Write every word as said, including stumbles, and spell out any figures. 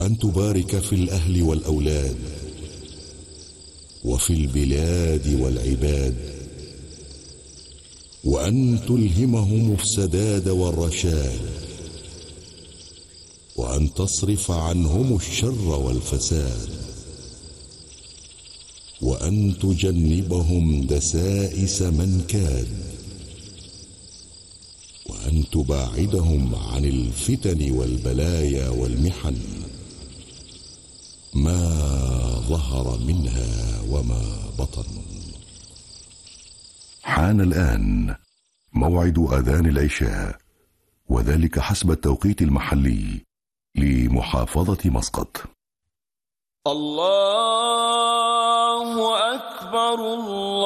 أن تبارك في الأهل والأولاد وفي البلاد والعباد، وأن تلهمهم السداد والرشاد، وأن تصرف عنهم الشر والفساد، وأن تجنبهم دسائس من كاد، وأن تباعدهم عن الفتن والبلايا والمحن ما ظهر منها وما بطن. حان الآن موعد أذان العشاء، وذلك حسب التوقيت المحلي لمحافظة مسقط. الله أكبر الله